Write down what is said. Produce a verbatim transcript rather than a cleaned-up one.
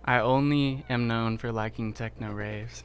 I only am known for liking techno raves.